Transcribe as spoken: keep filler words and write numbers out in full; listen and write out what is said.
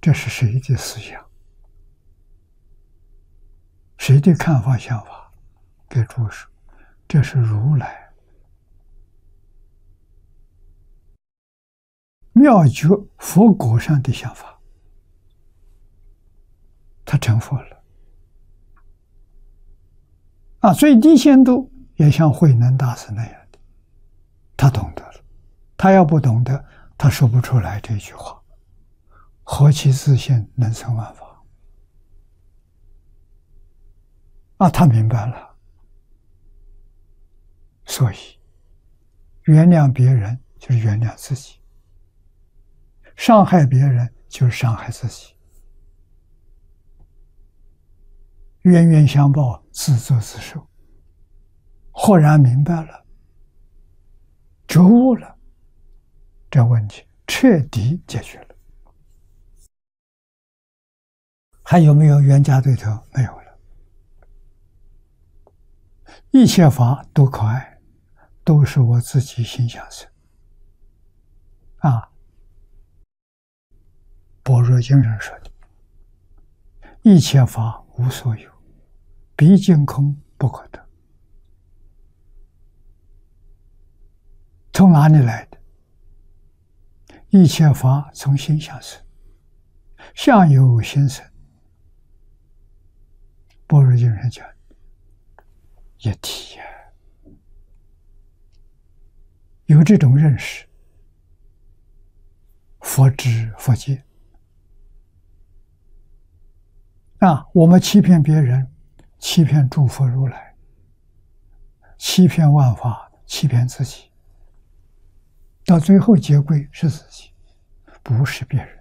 这是谁的思想？谁的看法想法？给诸说，这是如来妙觉佛果上的想法，他成佛了。啊，最低限度也像慧能大师那样的，他懂得了。他要不懂得，他说不出来这句话。何其自信，能生万法。啊，他明白了。所以，原谅别人就是原谅自己，伤害别人就是伤害自己。冤冤相报，自作自受。豁然明白了，觉悟了，这问题彻底解决了。还有没有冤家对头？没有了。一切法都可爱，都是我自己心想生。啊，般若经上说的，一切法无所有，毕竟空不可得。从哪里来的？一切法从心想生，相由心生。般若经上讲，一体呀，有这种认识，佛知佛见。啊，我们欺骗别人，欺骗诸佛如来，欺骗万法，欺骗自己，到最后结归是自己，不是别人。